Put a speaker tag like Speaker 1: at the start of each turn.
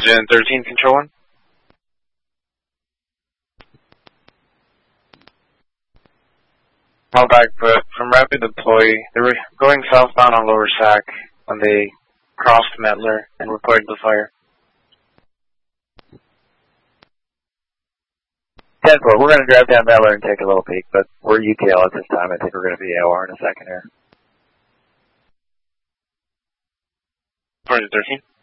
Speaker 1: Engine 13, Control 1. Call back, but from rapid deploy, they were going southbound on Lower Sac when they crossed Mettler and reported the fire.
Speaker 2: 10-4, we're going to drive down Mettler and take a little peek, but we're UTL at this time. I think we're going to be AOR in a second here.
Speaker 1: 13.